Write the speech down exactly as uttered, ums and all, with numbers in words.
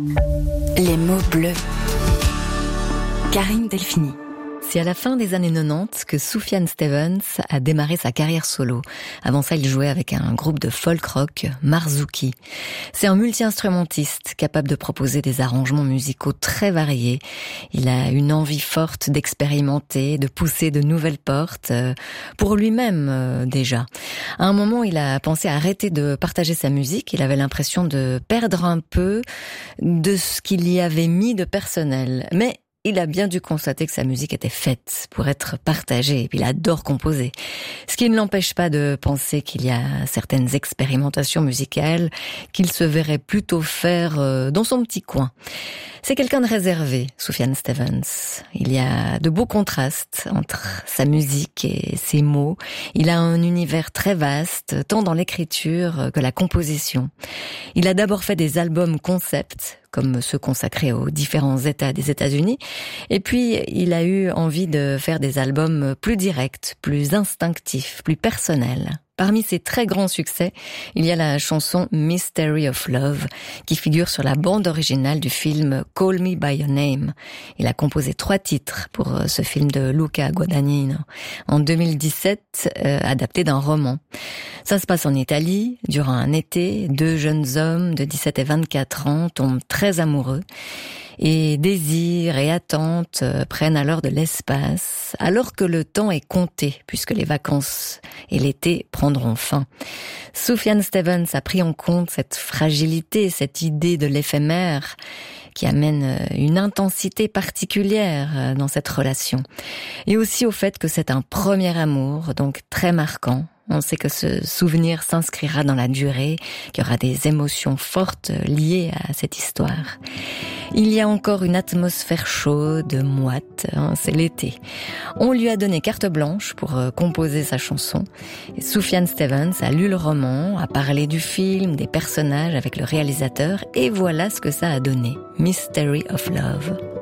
Les mots bleus. Karine Delphini. C'est à la fin des années quatre-vingt-dix que Sufjan Stevens a démarré sa carrière solo. Avant ça, il jouait avec un groupe de folk rock, Marzuki. C'est un multi-instrumentiste capable de proposer des arrangements musicaux très variés. Il a une envie forte d'expérimenter, de pousser de nouvelles portes, pour lui-même déjà. À un moment, il a pensé à arrêter de partager sa musique. Il avait l'impression de perdre un peu de ce qu'il y avait mis de personnel. Mais il a bien dû constater que sa musique était faite pour être partagée, et puis il adore composer. Ce qui ne l'empêche pas de penser qu'il y a certaines expérimentations musicales qu'il se verrait plutôt faire dans son petit coin. C'est quelqu'un de réservé, Sufjan Stevens. Il y a de beaux contrastes entre sa musique et ses mots. Il a un univers très vaste, tant dans l'écriture que la composition. Il a d'abord fait des albums concept, comme ceux consacrés aux différents États des États-Unis. Et puis, il a eu envie de faire des albums plus directs, plus instinctifs, plus personnels. Parmi ses très grands succès, il y a la chanson Mystery of Love, qui figure sur la bande originale du film Call Me By Your Name. Il a composé trois titres pour ce film de Luca Guadagnino, en deux mille dix-sept, euh, adapté d'un roman. Ça se passe en Italie. Durant un été, deux jeunes hommes de dix-sept et vingt-quatre ans tombent très amoureux. Et désir et attente prennent alors de l'espace, alors que le temps est compté, puisque les vacances et l'été prendront fin. Sufjan Stevens a pris en compte cette fragilité, cette idée de l'éphémère, qui amène une intensité particulière dans cette relation. Et aussi au fait que c'est un premier amour, donc très marquant. On sait que ce souvenir s'inscrira dans la durée, qu'il y aura des émotions fortes liées à cette histoire. Il y a encore une atmosphère chaude, moite, hein, c'est l'été. On lui a donné carte blanche pour euh, composer sa chanson. Et Sufjan Stevens a lu le roman, a parlé du film, des personnages avec le réalisateur, et voilà ce que ça a donné. Mystery of Love.